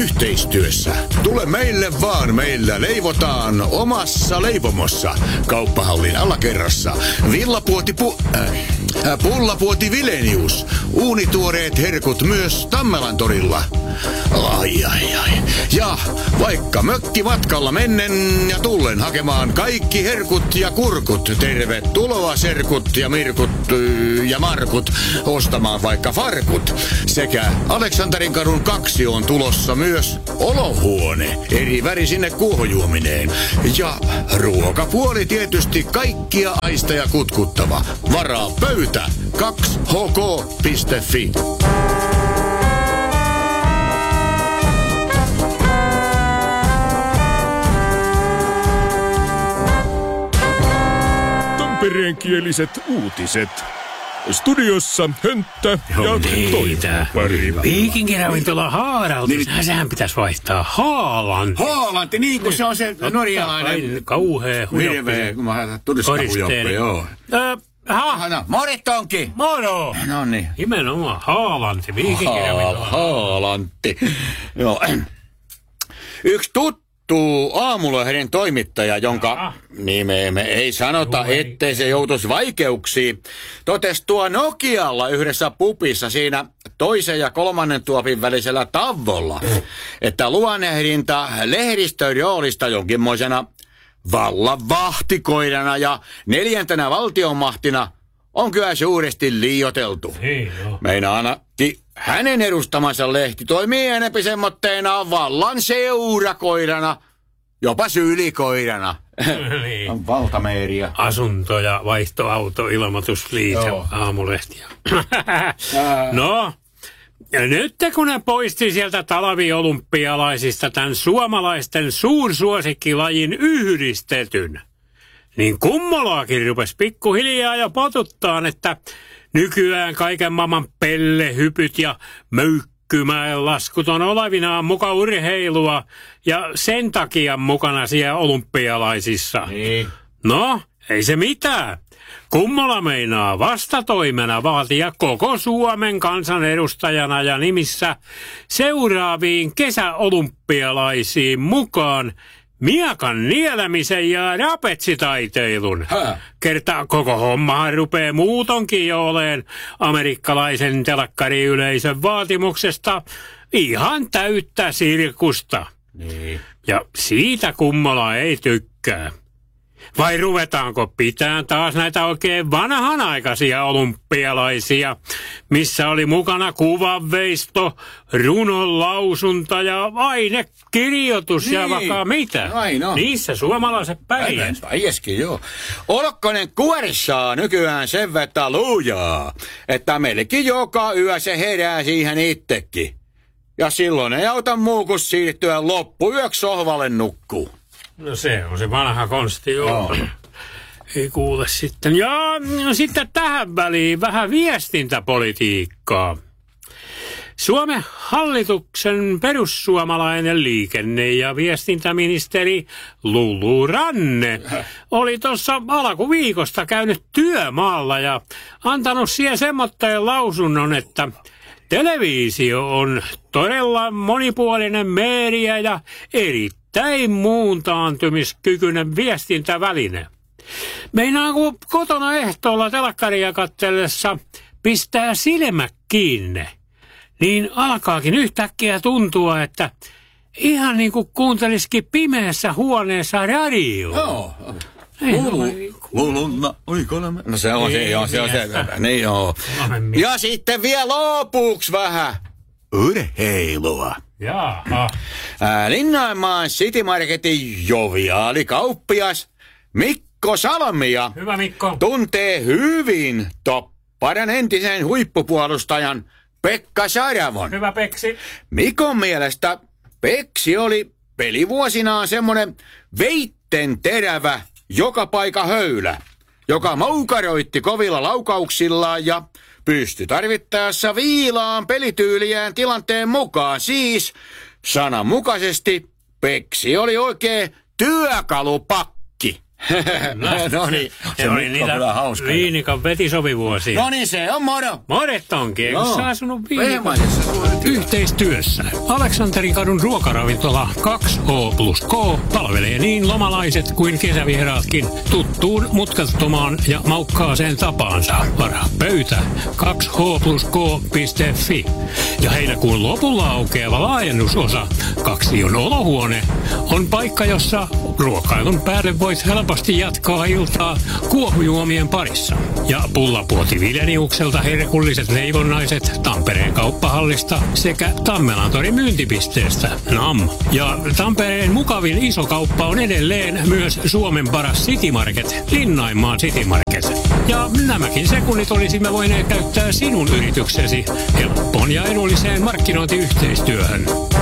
yhteistyössä. Tule meille vaan, meillä leivotaan omassa leipomossa. Kauppahallin alakerrassa. Pullapuoti Vilenius. Uunituoreet herkut myös Tammelan torilla. Ai. Ja vaikka mökkimatkalla mennen ja tullen hakemaan kaikki herkut ja kurkut. Tervetuloa serkut ja mirkut ja markut ostamaan vaikka farkut. Sekä Aleksanterinkadun 2 on tulossa myös olohuone. Eri väri sinne kuohujuomineen. Ja ruokapuoli tietysti kaikkia aisteja kutkuttava. Varaa pöytä 2hk.fi. Tampereenkieliset uutiset. Studiossa Hönttä ja Toivo. Viikinkiravintola Haaralti. Sehän pitäisi vaihtaa Haalanti, niin kuin se on se norjalainen. Kauhea hirveä, kun mä turistahujoppe, joo. Moritonki. Moro. No niin. Nimenomaan Haalanti, Viikinkiravintola. Haalanti. Joo. Yksi tuttu aamulehden toimittaja, jonka nimeämme ei sanota, ettei se joutuisi vaikeuksiin, totesi tuo Nokialla yhdessä pupissa siinä 2. ja 3. tuopin välisellä tavolla, että luonnehdinta lehdistön roolista jonkinmoisena vallan vahtikoirana ja 4. valtionmahtina on kyllä suuresti liioiteltu. Meinaanakin hänen edustamansa lehti toimii enempi semmoitteena vallan seurakoirana, jopa sylikoirana. Niin. Valtameeria. Asunto- ja vaihtoautoilmoitusliite aamulehtiä. No, ja nyt kun ne poisti sieltä talviolympialaisista tämän suomalaisten suursuosikkilajin yhdistetyn, niin kummolaakin rupesi pikkuhiljaa jo potuttaan, että nykyään kaiken maailman pellehypyt ja möykkymäen laskut on olevinaan muka urheilua ja sen takia mukana siellä olympialaisissa. Niin. No, ei se mitään. Kummola meinaa vastatoimena vaatia koko Suomen kansan edustajana ja nimissä seuraaviin kesäolympialaisiin mukaan miekan nielemisen ja rapetsitaiteilun. Kertaa koko hommahan rupeaa muutonkin jo oleen amerikkalaisen telakkariyleisön vaatimuksesta ihan täyttä sirkusta. Niin. Ja siitä Kummola ei tykkää. Vai ruvetaanko pitää taas näitä oikein vanhanaikaisia olympialaisia, missä oli mukana kuvanveisto, runonlausunta ja ainekirjoitus ja vaikka mitä. No. Niissä suomalaiset pärjäs. Pärjäskin, joo. Olkkonen kuorissaa nykyään sen vettä lujaa, että meillekin joka yö se herää siihen itsekin. Ja silloin ei auta muu kuin siirtyä loppuyöksi sohvalle nukkuu. No se on se vanha konsti, joo. Ei kuule sitten. Ja sitten tähän väliin vähän viestintäpolitiikkaa. Suomen hallituksen perussuomalainen liikenne- ja viestintäministeri Lulu Ranne oli tuossa alkuviikosta käynyt työmaalla ja antanut siihen semmoitteen lausunnon, että televisio on todella monipuolinen media ja erittäin muuntaantumiskykyinen viestintäväline. Meinaa kun kotona ehtoolla telkkaria katsellessa pistää silmät kiinni, niin alkaakin yhtäkkiä tuntua, että ihan niin kuin kuuntelisikin pimeässä huoneessa radioa. Joo. No se on se, joo, se on se. Niin joo. Ja sitten vielä lopuksi vähän urheilua. Jaaha. Linnanmaan City Marketin joviaali kauppias Mikko Salmia Hyvä Mikko. tuntee hyvin topparan entisen huippupuolustajan Pekka Saravon. Hyvä Peksi. Mikon mielestä Peksi oli pelivuosinaan semmonen veitten terävä joka paikka höylä, joka moukaroitti kovilla laukauksillaan ja pystyi tarvittaessa viilaan pelityyliään tilanteen mukaan. Siis sananmukaisesti Peksi oli oikein työkalupakki. No niin, se oli Mikko on kyllä hauska. Viinikan vetisovivuosia. No niin, se on moro. Morettonkin, eikö sä asunut Viinikan? Yhteistyössä Aleksanterin kadun ruokaravintola 2H+K palvelee niin lomalaiset kuin kesävieraatkin tuttuun mutkattomaan ja maukkaaseen tapaansa. Varaa pöytä 2h+k.fi. Ja heinäkuun lopulla aukeava laajennusosa 2 olohuone on paikka, jossa ruokailun päälle voit helposti jatkaa iltaa kuohujuomien parissa. Ja Pullapuoti Vileniukselta herkulliset leivonnaiset Tampereen kauppahallista sekä Tammelantorin myyntipisteestä NAM. Ja Tampereen mukavin iso kauppa on edelleen myös Suomen paras City Market, Linnainmaan City Market. Ja nämäkin sekunnit olisimme voineet käyttää sinun yrityksesi helppoon ja edulliseen markkinointiyhteistyöhön.